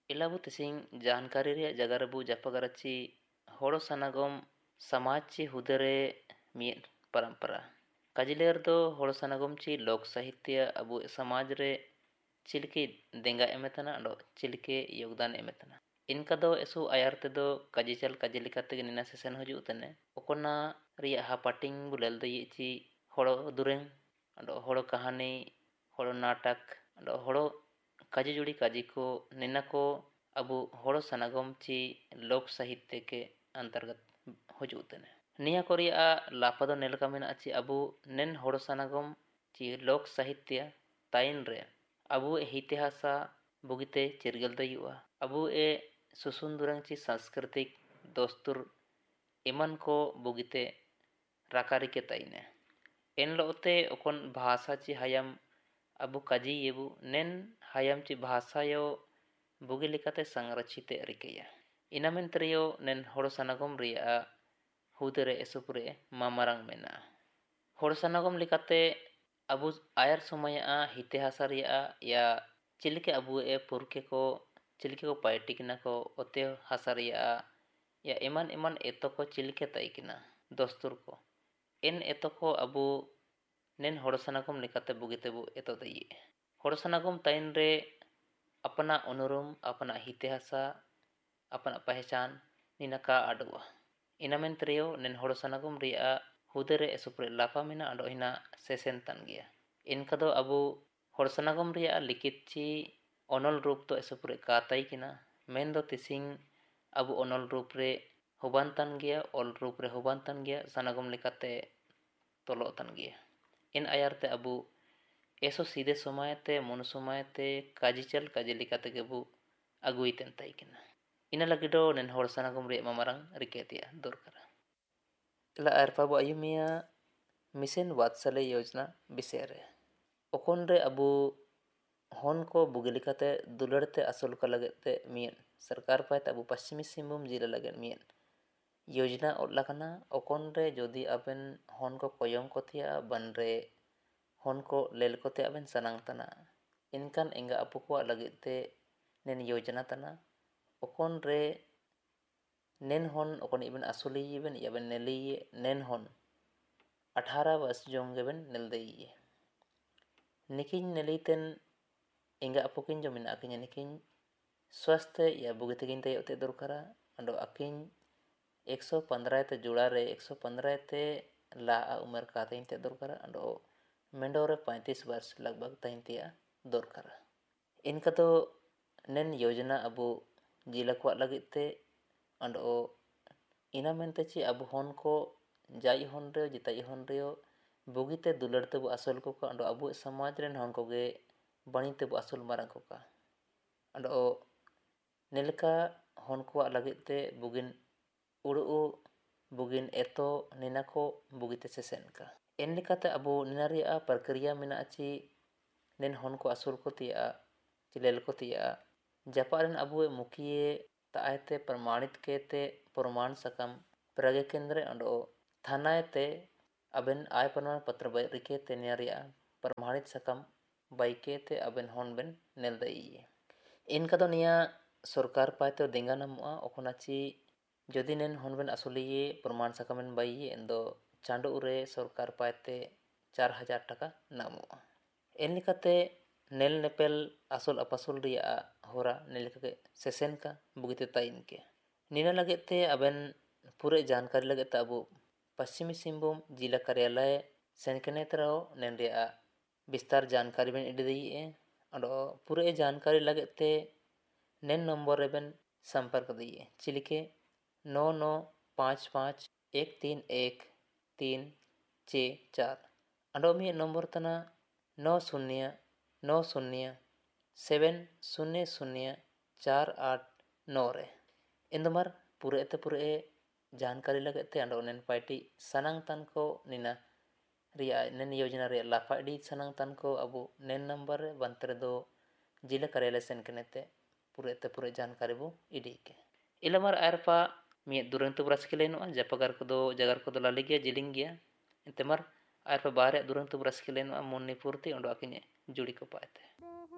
इलाबु तिसिंग जानकारी रे जगरबु जपगरची होड़ो सनागम समाज ची हुदरे मियन परंपरा काजिलेर दो होड़ो सनागम ची लोक साहित्य अबु समाज रे चिलके देंगा एमेतना अंडो चिलके योगदान एमेतना इनका दो एसु आयार ते दो काजिचल काजिलिकाते निना सेसन हजु तने ओकोना रिया हापाटिंग बुलेल दो ये ची होड़ो दुरें अंडो होड़ो कहानी होड़ो नाटक अंडो होड़ो काजी जुड़ी काजी को निना को अबु होड़ो सनागम ची लोक साहित्य के अंतर्गत हजु तने निया कोरिया लापा दो नेलका मेना ची अबु नेन होड़ो सनागम ची लोक साहित्य ताइन रे अबु इतिहासा बुगिते चिरगल दयुआ अबु ए सुसुंदुरंग ची सांस्कृतिक दोस्तुर इमन को बुगिते राकारी के ताइने एन लोते ओकन भाषा ची हायम अबु काजी येबु नेन हायम ची भाषा यो बुगी लिकाते संरक्षित रिकेया इनामेंत्रियो नेन होड़ो सनागम रिया हुदरे एसुपुरे मामारंग मेना होड़ो सनागम लिकाते अबु आयर समया इतिहासा रिया या चिलके अबु ए पुरके को चिलके को पायटिकना को ओते हासारिया या इमान इमान एतो को चिलके ताइकिना दोस्तुर को इन एतो को अबु नेन होड़ो सनागम लिकाते बुगिते बु एतो दइए होड़ो सनागम ताइन रे अपना अनुरुम अपना इतिहासा अपना पहचान निनका अडुआ इनामेन त्रियो नेन होड़ो सनागम रिया हुदरे एसुप्रे लापा मेना अंडो हिना सेसेन तन गया इनका दो अबु होड़ो सनागम रिया लिखित ची ओनल रूप तो एसुप्रे काताई किना मेन दो तिसिंग अबु ओनल रूप रे हुबान तन गया ओल रूप रे हुबान तन गया सनागम लिकाते तोलो तन गया इन आयारते अबु एसो सीधे समायते मन समायते काजिचल काजी लिकाते गेबु अगुई तेन ताई किना ina lagido nen hor sanagum re mamarang riketia dorkara ila arpabu ayumia mission वात्सल्य योजना बिसेरे ओकोन रे अबु हन को बुगिलिकाते दुलड़ते असुल का लगते मियन सरकार पाए अबु पश्चिमी सिंहभूम जिला लगे मियन योजना ओलाकना ओकोन रे जोदी अबेन हन को कोयम को थिया बन रे हन को लेल को ते अबेन सनांग तना इनकन एंगा अपु को लगते नेन योजना तना ओकोन रे नेन हन ओकोन इबन असुली इबन याबेन नेली नेन हन 18 वर्ष जोंगेबन नेलदई निकिन नेलीतेन इंगा अपुकिन जो मिना अकिन निकिन स्वास्थ्य या बुगितकिन ते ओते दरकारा अंडो अकिन 115 ते जुड़ा रे 115 ते ला उम्र का तइन ते दरकारा अंडो मेंडोरे 35 वर्ष लगभग तइन ते दरकारा इनका तो नेन योजना अबु जिला को लगते अंडो इना मेनते ची अबु हन को जाई हन रे जिताई हन रे बुगिते दुलड़ते बु असल को अंडो अबु समाज रेन हन को गे बणीते बु असल मारंग को का अंडो नेलका हन को लगते बुगिन उड़ु बुगिन एतो निना को बुगिते सेसेन का इन लिकाते अबु निनारिया प्रक्रिया मिना ची नेन हन को असल को तिया चिलेल को तिया जापान अबु मुखिए तायते प्रमाणित केते प्रमाण सकम प्रगे केंद्र अंडो थानाते अबेन आय प्रमाण पत्र रिके ते नियारिया प्रमाणित सकम बाइके ते अबेन हन बेन नेल दई इनका दो निया सरकार पाते देंगा नमुआ ओखनाची जदि नेन हन बेन असुलिए प्रमाण सकमेन बाई एंदो चांडो रे सरकार पाते 4000 टाका नामुआ इन लिकाते नेल नेपेल असुल अपसुल रिया होरा नेलके सेसेन का बुगिते ताइन के निना लगते अबेन पूरे जानकारी लगते अबु पश्चिमी सिंहभूम जिला कार्यालय सेनकने तरह नेन रिया विस्तार जानकारी बेन इडी दई अंडो पूरे जानकारी लगते नेन नंबर रेबेन संपर्क दई चिलिके 9955131364 अंडो मी नंबर तना 9090700489 रे इंदमर पूरे जानकारी लगते अंडो नेन पार्टी सनांग तन को निना रिया नेन योजना रे लाफा इडी सनांग तन को अबु नेन नंबर रे बंतरे दो जिला कार्यालय सेन कनेते पूरे जानकारी बु इडी के इलमर आरपा मी दुरंत ब्रस के लेनो जपगर को दो जगर को दो लाली गया जिलिंग गया इंतमर आरपा बारे दुरंत ब्रस के लेनो मुन्नी पूर्ति अंडो अकिने जुड़ी को पाते